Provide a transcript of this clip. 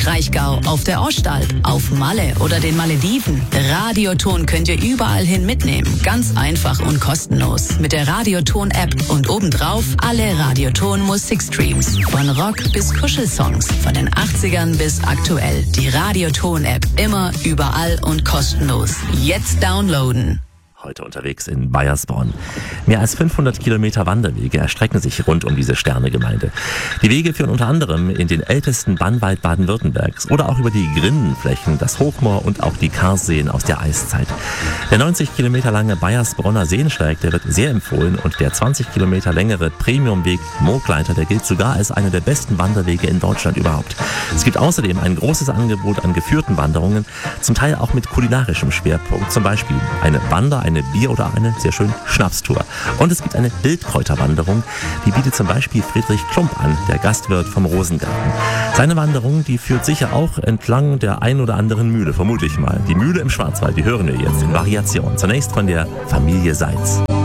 Kraichgau, auf der Ostalb, auf Malle oder den Malediven. Radioton könnt ihr überall hin mitnehmen. Ganz einfach und kostenlos. Mit der Radioton-App und obendrauf alle Radioton-Musikstreams. Von Rock bis Kuschelsongs, von den 80ern bis aktuell. Die Radioton-App immer, überall und kostenlos. Jetzt downloaden. Heute unterwegs in Baiersbronn. Mehr als 500 Kilometer Wanderwege erstrecken sich rund um diese Sternegemeinde. Die Wege führen unter anderem in den ältesten Bannwald Baden-Württembergs oder auch über die Grindenflächen, das Hochmoor und auch die Karsseen aus der Eiszeit. Der 90 Kilometer lange Baiersbronner Seensteig, der wird sehr empfohlen, und der 20 Kilometer längere Premiumweg Moogleiter, der gilt sogar als einer der besten Wanderwege in Deutschland überhaupt. Es gibt außerdem ein großes Angebot an geführten Wanderungen, zum Teil auch mit kulinarischem Schwerpunkt, zum Beispiel eine eine Bier- oder eine sehr schön Schnapstour. Und es gibt eine Wildkräuterwanderung, die bietet zum Beispiel Friedrich Klump an, der Gastwirt vom Rosengarten. Seine Wanderung, die führt sicher auch entlang der ein oder anderen Mühle, vermute ich mal. Die Mühle im Schwarzwald, die hören wir jetzt in Variation. Zunächst von der Familie Seitz.